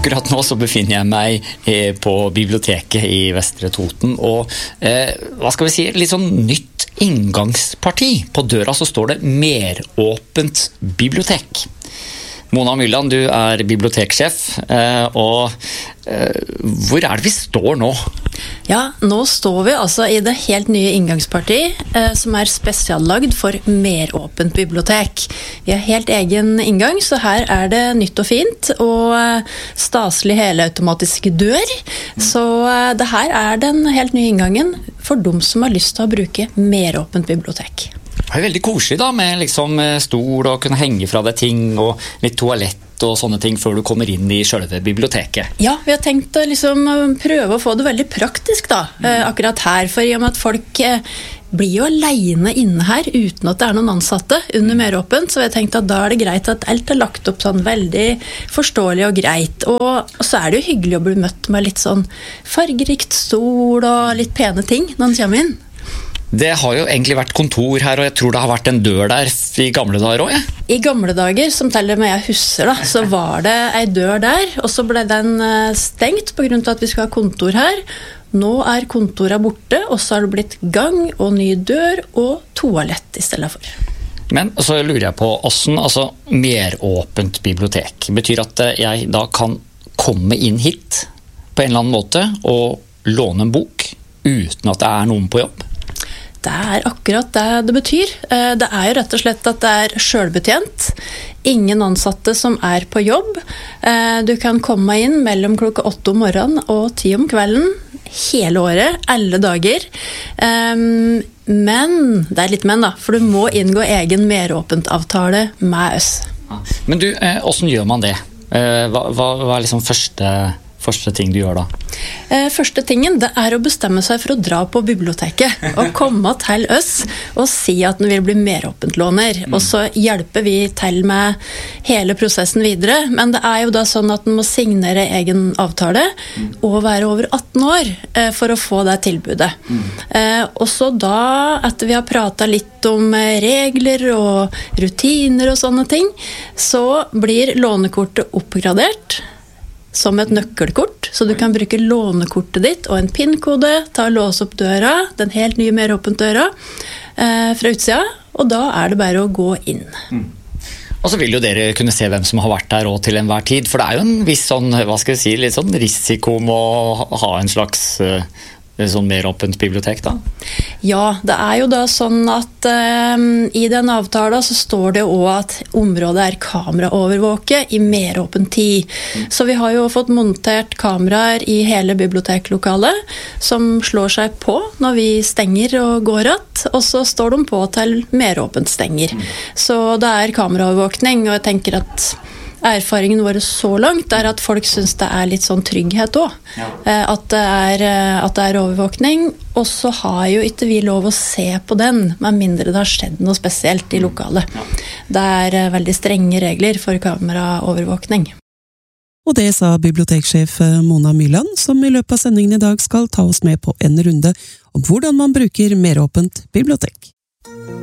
Akkurat nå så befinner jeg meg på biblioteket i Vestre Toten, og hva skal vi si, litt sånn nytt inngangsparti. På døra så står det meråpent bibliotek. Mona Mylland, du er biblioteksjef, og hvor er det vi står nå? Ja, nå står vi altså i det helt nye inngangsparti, som er spesiallagd for meråpent bibliotek. Vi har helt egen inngang, så her er det nytt og fint, og staselig helautomatisk dør. Så det her er den helt nye inngangen for de som har lyst til å bruke meråpent bibliotek. Det er veldig koselig da, med liksom stol og kunne henge fra deg ting og litt toalett og sånne ting før du kommer inn i selve biblioteket. Ja, vi har tenkt å liksom prøve å få det veldig praktisk da, akkurat her, for i og med at folk blir jo alene inne her uten at det er noen ansatte under meråpent, så vi har tenkt at da er det greit at alt er lagt opp sånn veldig forståelig og greit, og så er det jo hyggelig å bli møtt med litt sånn fargerikt stol og litt pene ting når man kommer inn. Det har jo egentlig vært kontor her, og jeg tror det har vært en dør der i gamle dager også, ja? I gamle dager, som til og med jeg husker da, så var det en dør der, og så ble den stengt på grunn av at vi skal ha kontor her. Nå er kontoret borte, og så har det blitt gang og ny dør og toalett i stedet for. Men så lurer jeg på, hvordan, altså meråpent bibliotek, betyr at jeg da kan komme inn hit på en eller annen måte og låne en bok uten at det er noen på jobb? Det er akkurat det det betyr. Det er jo rett og slett at det er selvbetjent. Ingen ansatte som er på jobb. Du kan komme inn mellom klokka 8 om morgenen og 10 om kvelden, hele året, alle dager. Men, det er litt men da, for du må inngå egen meråpent avtale med oss. Men du, hvordan gjør man det? Hva er liksom første ting du gjør da? Første tingen, det er å bestemme seg for å dra på biblioteket og komme til oss og si at den vil bli meråpentlåner. Og så hjelper vi til med hele prosessen videre. Men det er jo da sånn at den må signere egen avtale og være over 18 år for å få det tilbudet. Og så da, etter vi har pratet litt om regler og rutiner og sånne ting, så blir lånekortet oppgradert som et nøkkelkort, så du kan bruke lånekortet ditt og en PIN-kode, ta og låse opp døra, den helt nye meråpent døra, fra utsida, og da er det bare å gå inn. Og så vil jo dere kunne se hvem som har vært der og til enhver tid, for det er jo en viss sånn, hva skal jeg si, litt sånn risiko med å ha en slags sånn meråpent bibliotek da? Ja, det er jo da sånn at i den avtalen så står det også at området er kameraovervåket i meråpen tid. Så vi har jo fått montert kameraer i hele biblioteklokalet som slår seg på når vi stenger og går att, og så står de på til meråpent stenger. Så det er kameraovervåkning, og jeg tenker at erfaringen vår så langt er at folk synes det er litt sånn trygghet også. Ja. At det er overvåkning, og så har jo ikke vi lov å se på den, med mindre det har skjedd noe spesielt i lokalet. Ja. Det er veldig strenge regler for kameraovervåkning. Og det sa biblioteksjef Mona Mylland, som i løpet av sendingen i dag skal ta oss med på en runde om hvordan man bruker meråpent bibliotek.